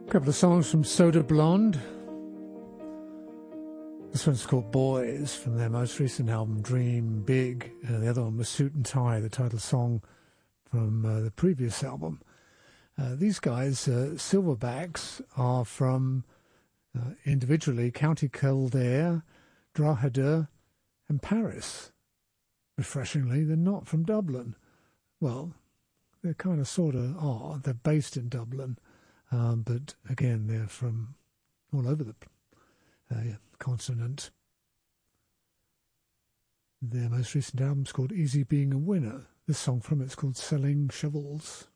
Couple of songs from Soda Blonde. This one's called Boys, from their most recent album Dream Big. The other one was Suit and Tie, the title song from the previous album. These guys, Silverbacks, are from individually County Kildare, Drogheda and Paris. Refreshingly, they're not from Dublin. Well, they kind of sort of are. They're based in Dublin. But again, they're from all over the continent. Their most recent album's called Easy Being a Winner. This song from it's called Selling Shovels.